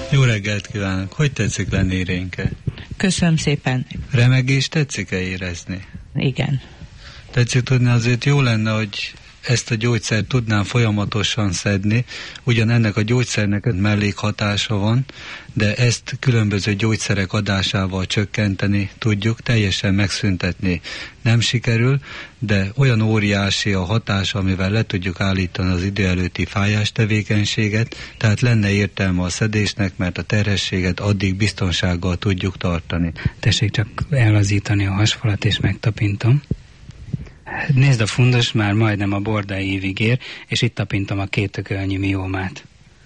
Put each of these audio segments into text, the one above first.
Jó reggelt kívánok! Hogy tetszik lenni Irénke? Köszönöm szépen. Remegés tetszik-e érezni? Igen. Tetszik tudni, azért jó lenne, hogy ezt a gyógyszert tudnám folyamatosan szedni, ugyan ennek a gyógyszernek mellékhatása van, de ezt különböző gyógyszerek adásával csökkenteni tudjuk, teljesen megszüntetni nem sikerül, de olyan óriási a hatás, amivel le tudjuk állítani az idő előtti fájás tevékenységet, tehát lenne értelme a szedésnek, mert a terhességet addig biztonsággal tudjuk tartani. Tessék csak ellazítani a hasfalat, és megtapintom. Nézd, a fundus már majdnem a bordai évig ér, és itt tapintom a 2 tökölnyi miómát.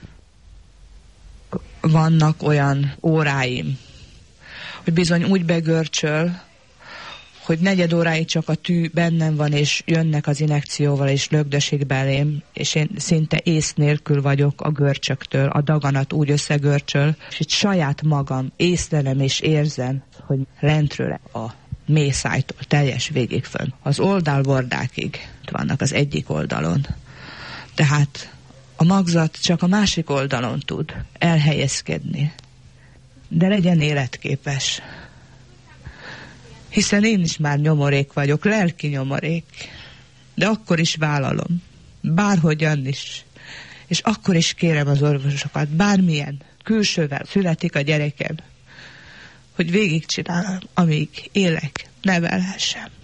Vannak olyan óráim, hogy bizony úgy begörcsöl, hogy 4 óráig csak a tű bennem van, és jönnek az injekcióval, és lögdösik belém, és én szinte ész nélkül vagyok a görcsöktől, a daganat úgy összegörcsöl, és itt saját magam észlelem és érzem, hogy lentről a mészájtól teljes végig fönn. Az oldalbordákig vannak az egyik oldalon. Tehát a magzat csak a másik oldalon tud elhelyezkedni. De legyen életképes. Hiszen én is már nyomorék vagyok, lelki nyomorék. De akkor is vállalom. Bárhogyan is. És akkor is kérem az orvosokat, bármilyen külsővel születik a gyerekem, hogy végigcsinálom, amíg élek, nevelhessem.